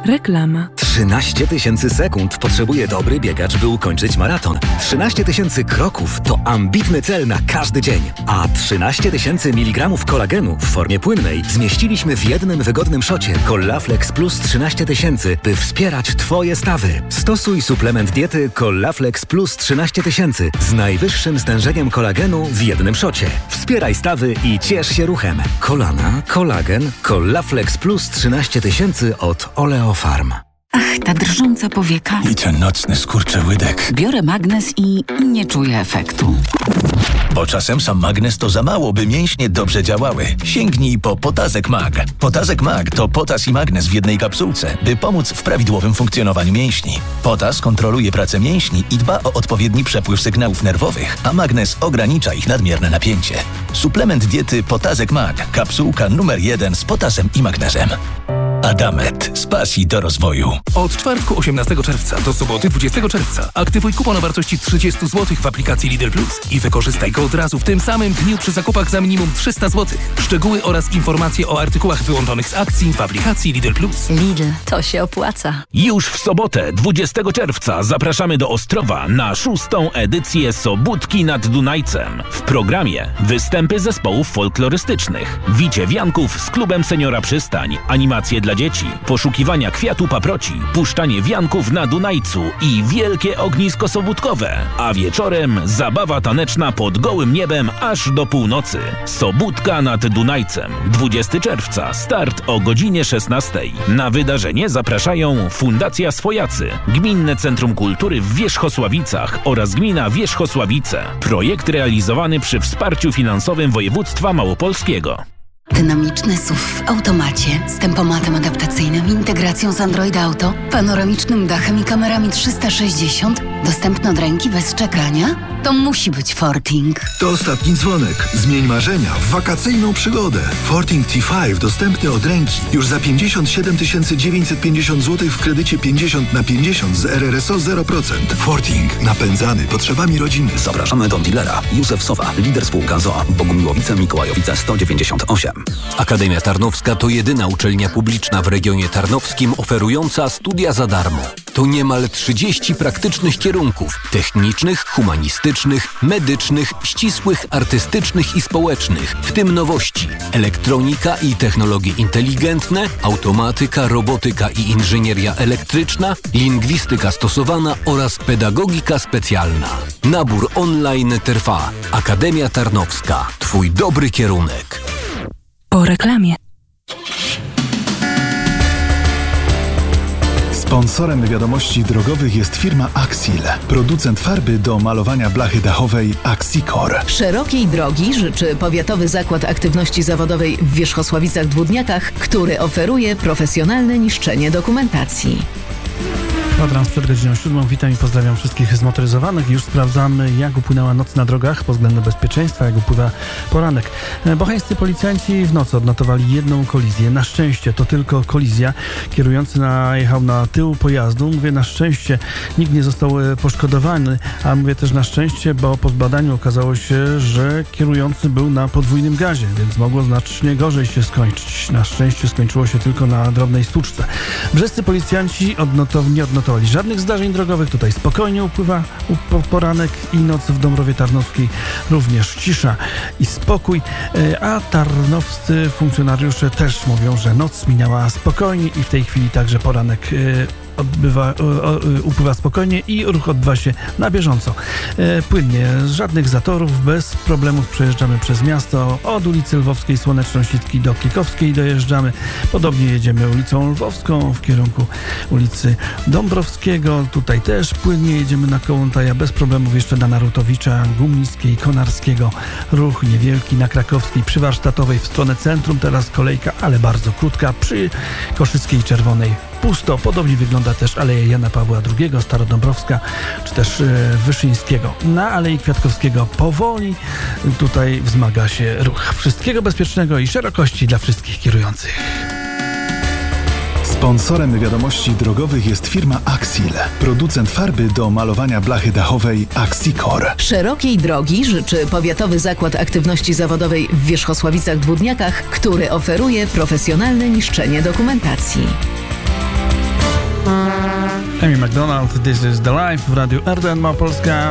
Reklama. 13 000 sekund potrzebuje dobry biegacz, by ukończyć maraton. 13 000 kroków to ambitny cel na każdy dzień. A 13 000 mg kolagenu w formie płynnej zmieściliśmy w jednym wygodnym szocie Collaflex Plus 13 000, by wspierać Twoje stawy. Stosuj suplement diety Collaflex Plus 13 000 z najwyższym stężeniem kolagenu w jednym szocie. Wspieraj stawy i ciesz się ruchem. Kolana, kolagen, Collaflex Plus 13 000 od Oleofarm. Ach, ta drżąca powieka. I ten nocny skurczyłydek. Biorę magnes i nie czuję efektu. Bo czasem sam magnes to za mało, by mięśnie dobrze działały. Sięgnij po Potazek Mag. Potazek Mag to potas i magnes w jednej kapsułce, by pomóc w prawidłowym funkcjonowaniu mięśni. Potas kontroluje pracę mięśni i dba o odpowiedni przepływ sygnałów nerwowych, a magnes ogranicza ich nadmierne napięcie. Suplement diety Potazek Mag. Kapsułka numer 1 z potasem i magnezem. Adamet. Z pasji do rozwoju. Od czwartku 18 czerwca do soboty 20 czerwca aktywuj kupon o wartości 30 zł w aplikacji Lidl Plus i wykorzystaj go od razu w tym samym dniu przy zakupach za minimum 300 zł. Szczegóły oraz informacje o artykułach wyłączonych z akcji w aplikacji Lidl Plus. Lidl, to się opłaca. Już w sobotę 20 czerwca zapraszamy do Ostrowa na 6. edycję Sobótki nad Dunajcem. W programie występy zespołów folklorystycznych, wicie wianków z klubem Seniora Przystań, animacje dla dzieci, poszukiwania kwiatu paproci, puszczanie wianków na Dunajcu i wielkie ognisko sobótkowe. A wieczorem zabawa taneczna pod gołym niebem aż do północy. Sobótka nad Dunajcem. 20 czerwca. Start o godzinie 16. Na wydarzenie zapraszają Fundacja Swojacy, Gminne Centrum Kultury w Wierzchosławicach oraz Gmina Wierzchosławice. Projekt realizowany przy wsparciu finansowym województwa małopolskiego. Dynamiczny SUV w automacie z tempomatem adaptacyjnym, integracją z Android Auto, panoramicznym dachem i kamerami 360, dostępny od ręki bez czekania? To musi być Forting. To ostatni dzwonek. Zmień marzenia w wakacyjną przygodę. Forting T5 dostępny od ręki już za 57 950 zł w kredycie 50/50 z RRSO 0%. Forting. Napędzany potrzebami rodziny. Zapraszamy do dealera. Józef Sowa, lider spółka ZOA. Bogumiłowice, Mikołajowice 198. Akademia Tarnowska to jedyna uczelnia publiczna w regionie tarnowskim oferująca studia za darmo. To niemal 30 praktycznych kierunków technicznych, humanistycznych, medycznych, ścisłych, artystycznych i społecznych, w tym nowości: elektronika i technologie inteligentne, automatyka, robotyka i inżynieria elektryczna, lingwistyka stosowana oraz pedagogika specjalna. Nabór online trwa. Akademia Tarnowska. Twój dobry kierunek. Po reklamie. Sponsorem wiadomości drogowych jest firma Axil, producent farby do malowania blachy dachowej Axicor. Szerokiej drogi życzy Powiatowy Zakład Aktywności Zawodowej w Wierzchosławicach-Dwódniakach, który oferuje profesjonalne niszczenie dokumentacji. Kwadrans przed godziną 7. Witam i pozdrawiam wszystkich zmotoryzowanych. Już sprawdzamy, jak upłynęła noc na drogach pod względem bezpieczeństwa, jak upływa poranek. Bocheńscy policjanci w nocy odnotowali jedną kolizję. Na szczęście to tylko kolizja. Kierujący najechał na tył pojazdu. Mówię na szczęście, nikt nie został poszkodowany, a mówię też na szczęście, bo po zbadaniu okazało się, że kierujący był na podwójnym gazie, więc mogło znacznie gorzej się skończyć. Na szczęście skończyło się tylko na drobnej stłuczce. Brzescy policjanci nie odnotowali żadnych zdarzeń drogowych. Tutaj spokojnie upływa poranek i noc w Dąbrowie Tarnowskiej. Również cisza i spokój, a tarnowscy funkcjonariusze też mówią, że noc minęła spokojnie i w tej chwili także poranek upływa spokojnie i ruch odbywa się na bieżąco. Płynnie, żadnych zatorów, bez problemów przejeżdżamy przez miasto. Od ulicy Lwowskiej, Słoneczno-Sitki do Klikowskiej dojeżdżamy. Podobnie jedziemy ulicą Lwowską w kierunku ulicy Dąbrowskiego. Tutaj też płynnie jedziemy na Kołątaja, bez problemów jeszcze na Narutowicza, Gumińskiej, Konarskiego. Ruch niewielki na Krakowskiej, przy Warsztatowej w stronę centrum. Teraz kolejka, ale bardzo krótka, przy Koszyckiej Czerwonej pusto. Podobnie wygląda też Aleja Jana Pawła II, Starodąbrowska, czy też Wyszyńskiego. Na Alei Kwiatkowskiego powoli tutaj wzmaga się ruch. Wszystkiego bezpiecznego i szerokości dla wszystkich kierujących. Sponsorem wiadomości drogowych jest firma Axil, producent farby do malowania blachy dachowej Axicor. Szerokiej drogi życzy Powiatowy Zakład Aktywności Zawodowej w Wierzchosławicach-Dwódniakach, który oferuje profesjonalne niszczenie dokumentacji. Amy McDonald, This is the Life w Radiu RDN Małopolska.